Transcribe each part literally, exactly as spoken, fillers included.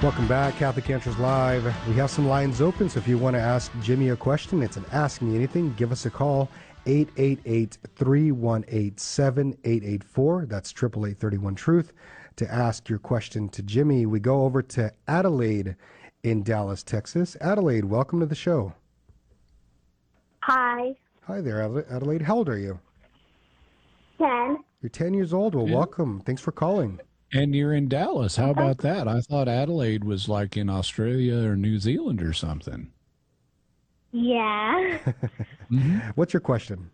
Welcome back, Catholic Answers Live. We have some lines open, so if you want to ask Jimmy a question, it's an Ask Me Anything. Give us a call, eight eight eight, three one eight, seven eight eight four. That's eight eight eight, three one, truth. To ask your question to Jimmy, we go over to Adelaide in Dallas, Texas. Adelaide, welcome to the show. Hi. Hi there, Adelaide. How old are you? ten. You're ten years old. Well, Yeah. welcome. Thanks for calling. And you're in Dallas. How about that? I thought Adelaide was like in Australia or New Zealand or something. Yeah. What's your question?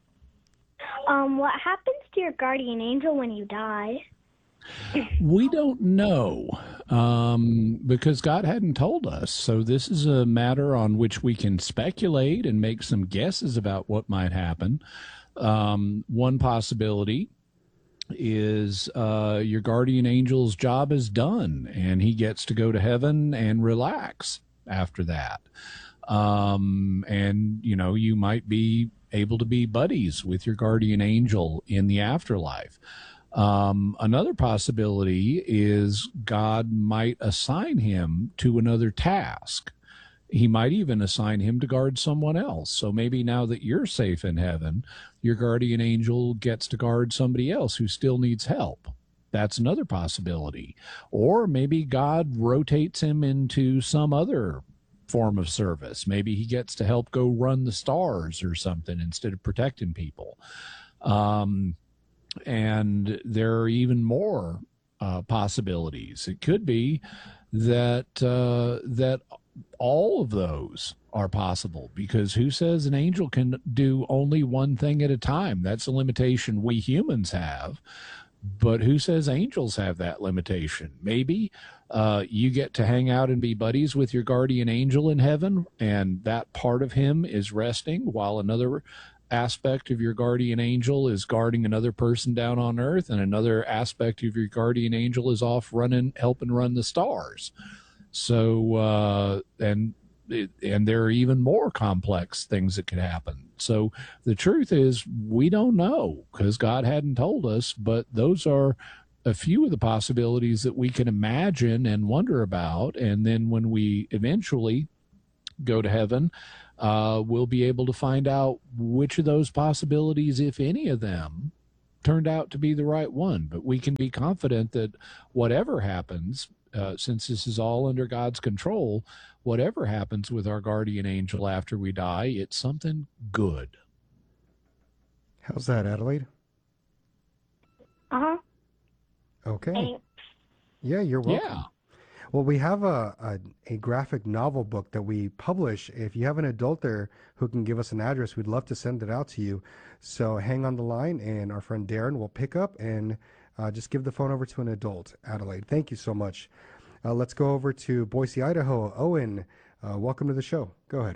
Um, what happens to your guardian angel when you die? We don't know um, because God hadn't told us. So this is a matter on which we can speculate and make some guesses about what might happen. Um, one possibility is uh, your guardian angel's job is done and he gets to go to heaven and relax after that. Um, and, you know, you might be able to be buddies with your guardian angel in the afterlife. Um, another possibility is God might assign him to another task. He might even assign him to guard someone else. So maybe now that you're safe in heaven, your guardian angel gets to guard somebody else who still needs help. That's another possibility. Or maybe God rotates him into some other form of service. Maybe he gets to help go run the stars or something instead of protecting people. Um, and there are even more uh, possibilities. It could be that uh, that all of those are possible, because who says an angel can do only one thing at a time? That's a limitation we humans have. But who says angels have that limitation? Maybe uh, you get to hang out and be buddies with your guardian angel in heaven, and that part of him is resting while another aspect of your guardian angel is guarding another person down on earth, and another aspect of your guardian angel is off running, helping run the stars. So, uh, and and there are even more complex things that could happen. So the truth is, we don't know because God hadn't told us, but those are a few of the possibilities that we can imagine and wonder about. And then when we eventually go to heaven, uh, we'll be able to find out which of those possibilities, if any of them, turned out to be the right one. But we can be confident that whatever happens, Uh, since this is all under God's control, whatever happens with our guardian angel after we die, it's something good. How's that, Adelaide? Uh-huh. Okay. Thanks. Yeah, you're welcome. Yeah. Well, we have a, a, a graphic novel book that we publish. If you have an adult there who can give us an address, we'd love to send it out to you. So hang on the line, and our friend Darren will pick up and uh, just give the phone over to an adult. Adelaide, thank you so much. Uh, let's go over to Boise, Idaho. Owen, uh, welcome to the show. Go ahead.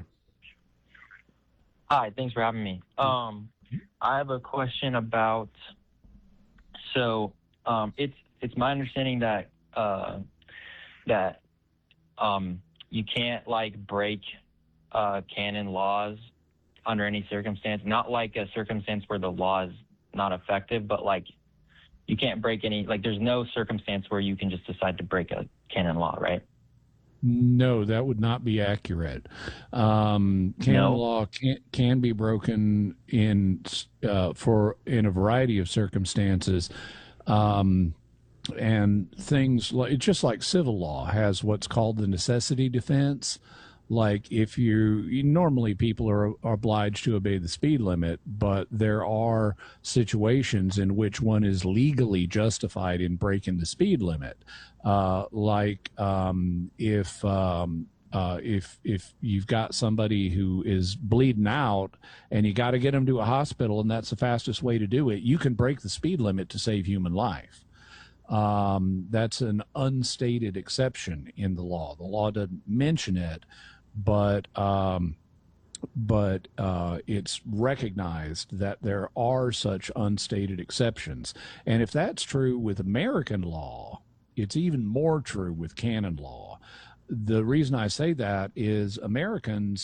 Hi, thanks for having me. Um, I have a question about, so um, it's it's my understanding that uh, that um, you can't like break uh, canon laws under any circumstance, not like a circumstance where the law is not effective, but like you can't break any, like there's no circumstance where you can just decide to break a canon law, right? No, that would not be accurate. Um, canon No? law can can be broken in uh, for in a variety of circumstances, um, and things like it's just like civil law has what's called the necessity defense. Like if you, you normally people are, are obliged to obey the speed limit, but there are situations in which one is legally justified in breaking the speed limit. Uh, like um, if um, uh, if if you've got somebody who is bleeding out and you got to get them to a hospital, and that's the fastest way to do it, you can break the speed limit to save human life. Um, that's an unstated exception in the law. The law doesn't mention it, but um, but uh, it's recognized that there are such unstated exceptions. And if that's true with American law, it's even more true with canon law. The reason I say that is Americans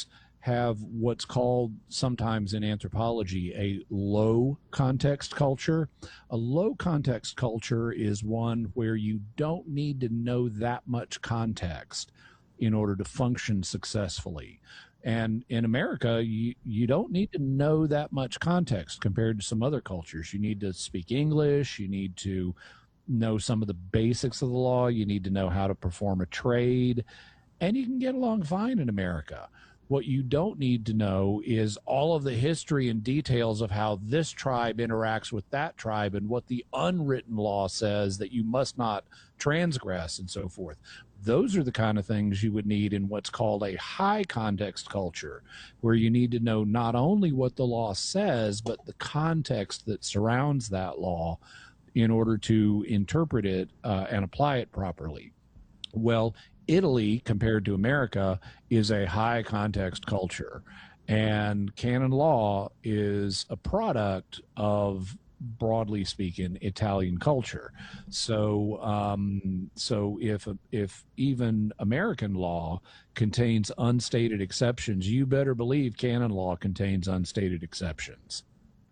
have what's called sometimes in anthropology a low context culture. A low context culture is one where you don't need to know that much context in order to function successfully. And in America, you, you don't need to know that much context compared to some other cultures. You need to speak English. You need to know some of the basics of the law. You need to know how to perform a trade. And you can get along fine in America. What you don't need to know is all of the history and details of how this tribe interacts with that tribe and what the unwritten law says that you must not transgress and so forth. Those are the kind of things you would need in what's called a high context culture, where you need to know not only what the law says, but the context that surrounds that law in order to interpret it uh, and apply it properly. Well, Italy, compared to America, is a high context culture, and canon law is a product of, broadly speaking, Italian culture. So, um, so if if even American law contains unstated exceptions, you better believe canon law contains unstated exceptions.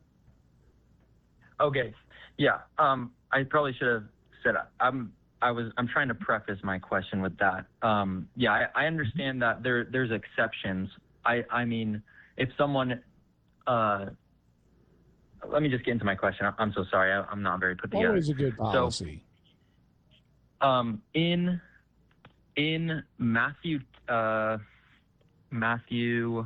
Okay, yeah. Um, I probably should have said I'm. I was. I'm trying to preface my question with that. Um, yeah, I, I understand that there there's exceptions. I I mean, if someone. Uh, let me just get into my question. I'm so sorry. I, I'm not very put together. Always a good policy. So, um, in in Matthew uh, Matthew.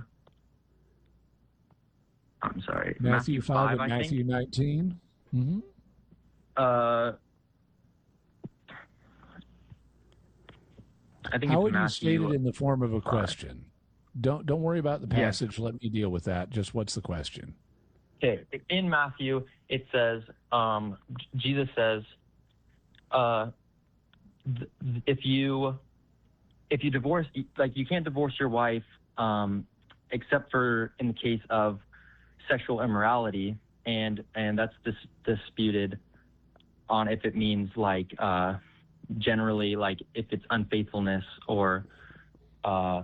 I'm sorry. Matthew, Matthew five, five and I Matthew think. nineteen. Mm-hmm. Uh. I think How it's would Matthew, you state it in the form of a question? Don't don't worry about the passage. Yeah. Let me deal with that. Just what's the question? Okay. In Matthew, it says, um, Jesus says, uh, th- if you if you divorce, like you can't divorce your wife, um, except for in the case of sexual immorality, and and that's dis- disputed on if it means like. Uh, generally, like if it's unfaithfulness or uh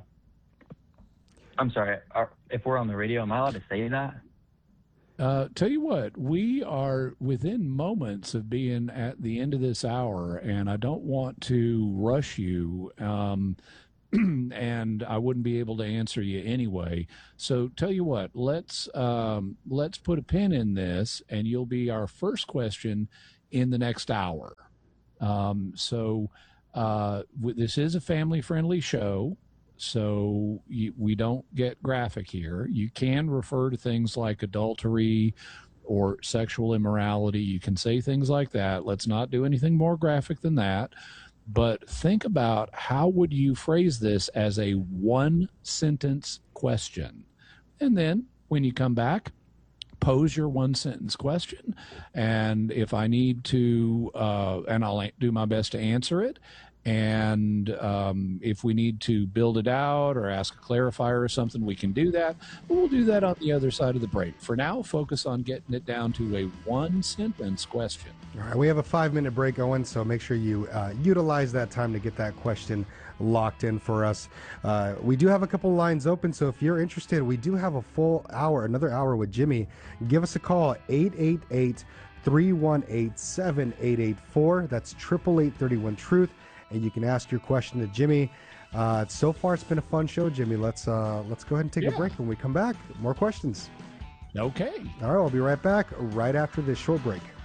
I'm sorry, are, if we're on the radio, am I allowed to say that? Uh tell you what, we are within moments of being at the end of this hour, and I don't want to rush you, um and I wouldn't be able to answer you anyway. So tell you what, let's um let's put a pin in this, and you'll be our first question in the next hour. Um, so uh, w- this is a family-friendly show, so you, we don't get graphic here. You can refer to things like adultery or sexual immorality. You can say things like that. Let's not do anything more graphic than that. But think about, how would you phrase this as a one-sentence question? And then when you come back, pose your one sentence question, and if I need to, uh, and I'll do my best to answer it. And um, if we need to build it out or ask a clarifier or something, we can do that. But we'll do that on the other side of the break. For now, focus on getting it down to a one sentence question. All right, we have a five minute break, Owen, so make sure you uh, utilize that time to get that question locked in for us. Uh, we do have a couple lines open, so if you're interested, we do have a full hour, another hour with Jimmy. Give us a call, eight eight eight, three one eight, seven eight eight four. That's eight eight eight, three one, truth. And you can ask your question to Jimmy. Uh, so far, it's been a fun show, Jimmy. Let's uh, let's go ahead and take Yeah. a break. When we come back, more questions. Okay. All right, we'll be right back right after this short break.